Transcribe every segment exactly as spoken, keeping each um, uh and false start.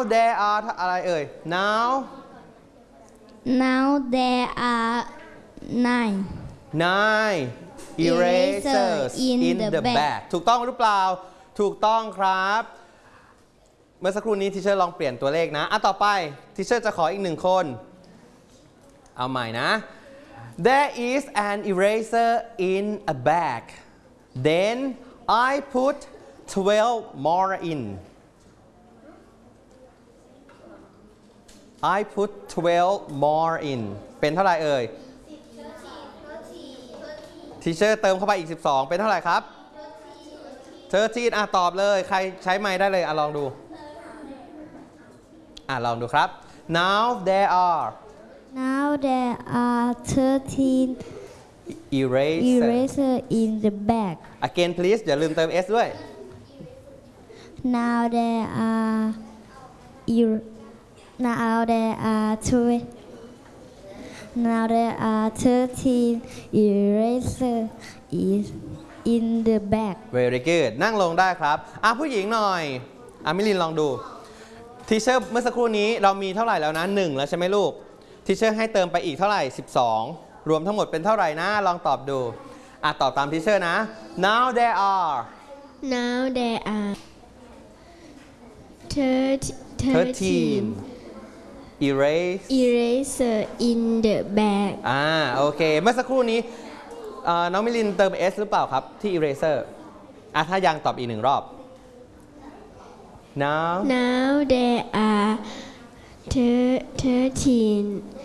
there are อะไรเอ่ย now now there are nine nine erasers in in the the bag bag ถูกต้องหรือเปล่าถูกต้องครับเมื่อสักครู่นี้ทีเชอร์ลองเปลี่ยนตัวเลขนะอ่ะต่อไปทีเชอร์จะขออีกหนึ่งคนเอาใหม่นะ There is an eraser in a bag then I put twelve more in I put twelve more in เป็นเท่าไหร่เอ่ยทีเชอร์เติมเข้าไปอีกสิบสองเป็นเท่าไหร่ครับเธอทีอ่ะตอบเลยใครใช้ไมค์ได้เลยอ่ะลองดูอ่ะลองดูครับ now there are now there are thirteen eraser eraser in the bag again please อย่าลืมเติม s ด้วย now there are er now there are twelve now there are thirteen eraser is in the bag very good นั่งลงได้ครับอ่ะผู้หญิงหน่อยอ่ะมิลินลองดูทีเชอร์เมื่อสักครู่นี้เรามีเท่าไหร่แล้วนะหนึ่งแล้วใช่ไหมลูกทีเชอร์ให้เติมไปอีกเท่าไหร่สิบสองรวมทั้งหมดเป็นเท่าไหร่นะลองตอบดูอ่ะตอบตามทีเชอร์นะ now there are now there are thirteen erase eraser in the bag อ่าโอเคเมื่อสักครู่นี้น้องมิลินเติม s หรือเปล่าครับที่ eraser อ่ะถ้ายังตอบอีกหนึ่งรอบ now now there are thirteen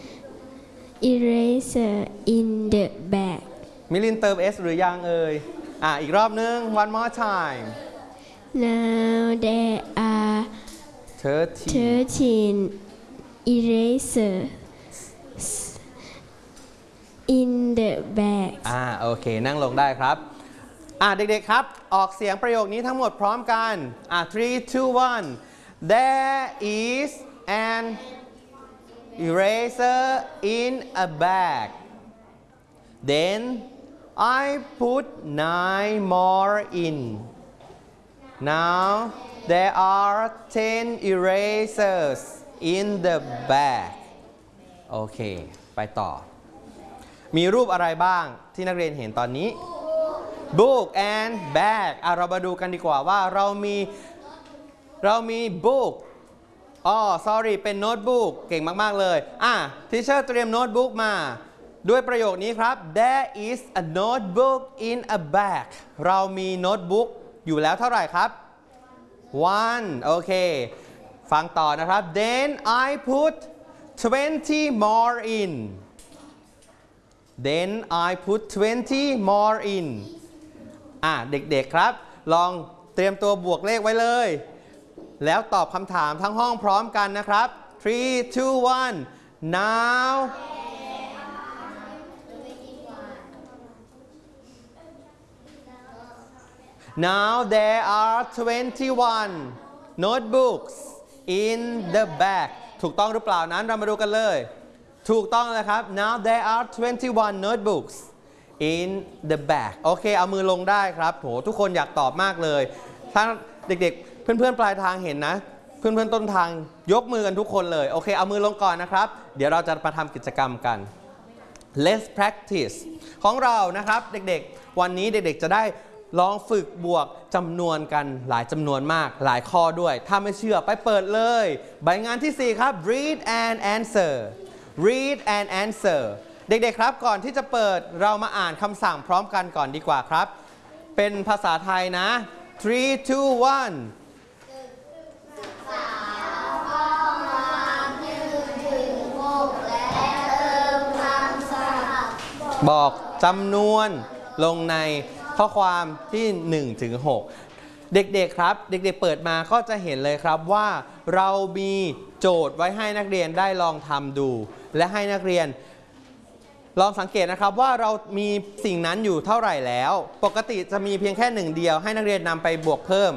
eraser in the bag มิลินเติม s หรือยังเอ่ยอ่ะอีกรอบนึง one more time now there are thirteen eraser in the bag อ่าโอเคนั่งลงได้ครับอ่าเด็กๆครับออกเสียงประโยคนี้ทั้งหมดพร้อมกันอ่า three two one there is an eraser in a bag then I put nine more in now there are ten erasers in the bag โอเคไปต่อมีรูปอะไรบ้างที่นักเรียนเห็นตอนนี้ book and bag อ่ะเรามาดูกันดีกว่าว่าเรามีเรามี book อ๋อ sorry เป็นโน้ตบุ๊กเก่งมากๆเลยอ่ะทีเชอร์เตรียมโน้ตบุ๊กมาด้วยประโยคนี้ครับ there is a notebook in a bag เรามีโน้ตบุ๊กอยู่แล้วเท่าไหร่ครับ one โอเคฟังต่อนะครับ then I put twenty more in then I put twenty more in อ่ะเด็กๆครับลองเตรียมตัวบวกเลขไว้เลยแล้วตอบคำถามทั้งห้องพร้อมกันนะครับ three two one now now there are twenty-one notebooks in the bag ถูกต้องหรือเปล่านั้นเรามาดูกันเลยถูกต้องเลยครับ now there are twenty-one notebooks in the bag โอเคเอามือลงได้ครับโหทุกคนอยากตอบมากเลยถ้าเด็กๆเพื่อนๆปลายทางเห็นนะเพื่อนๆต้นทางยกมือกันทุกคนเลยโอเคเอามือลงก่อนนะครับเดี๋ยวเราจะมาทำกิจกรรมกัน let's practice ของเรานะครับเด็กๆวันนี้เด็กๆจะได้ลองฝึกบวกจำนวนกันหลายจำนวนมากหลายข้อด้วยถ้าไม่เชื่อไปเปิดเลยใบงานที่สี่ครับ read and answer read and answer เด็กๆครับก่อนที่จะเปิดเรามาอ่านคำสั่งพร้อมกันก่อนดีกว่าครับเป็นภาษาไทยนะ three two one บอกจำนวนลงในข้อความที่หนึ่งถึงหกเด็กๆครับเด็กๆเปิดมาก็จะเห็นเลยครับว่าเรามีโจทย์ไว้ให้นักเรียนได้ลองทำดูและให้นักเรียนลองสังเกตนะครับว่าเรามีสิ่งนั้นอยู่เท่าไหร่แล้วปกติจะมีเพียงแค่หนึ่งเดียวให้นักเรียนนำไปบวกเพิ่ม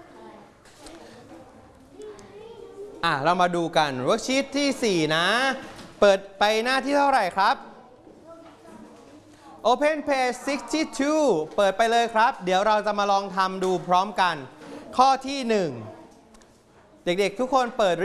อ่ะเรามาดูกันเวิร์กชีทที่สี่นะเปิดไปหน้าที่เท่าไหร่ครับ Open page sixty-two เปิดไปเลยครับเดี๋ยวเราจะมาลองทำดูพร้อมกันข้อที่หนึ่งเด็กๆทุกคนเปิด